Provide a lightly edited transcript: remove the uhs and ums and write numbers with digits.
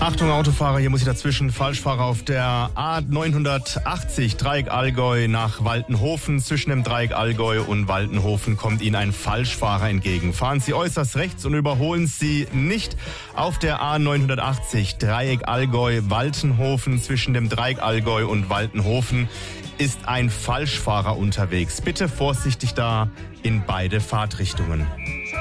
Achtung Autofahrer, hier muss ich dazwischen. Falschfahrer auf der A980 Dreieck Allgäu nach Waltenhofen. Zwischen dem Dreieck Allgäu und Waltenhofen kommt Ihnen ein Falschfahrer entgegen. Fahren Sie äußerst rechts und überholen Sie nicht auf der A980 Dreieck Allgäu Waltenhofen. Zwischen dem Dreieck Allgäu und Waltenhofen ist ein Falschfahrer unterwegs. Bitte vorsichtig da in beide Fahrtrichtungen.